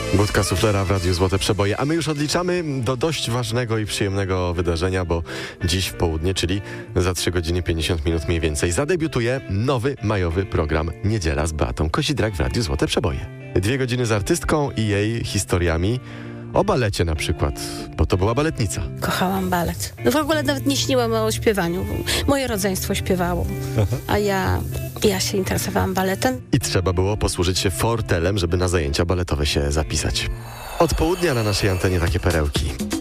Budka Suflera w Radiu Złote Przeboje, a my już odliczamy do dość ważnego i przyjemnego wydarzenia, bo dziś w południe, czyli za 3 godziny 50 minut mniej więcej, zadebiutuje nowy majowy program Niedziela z Beatą Kozidrak w Radiu Złote Przeboje. 2 godziny z artystką i jej historiami o balecie na przykład, bo to była baletnica. Kochałam balet. W ogóle nawet nie śniłam o śpiewaniu. Moje rodzeństwo śpiewało, a ja się interesowałam baletem. I trzeba było posłużyć się fortelem, żeby na zajęcia baletowe się zapisać. Od południa na naszej antenie takie perełki.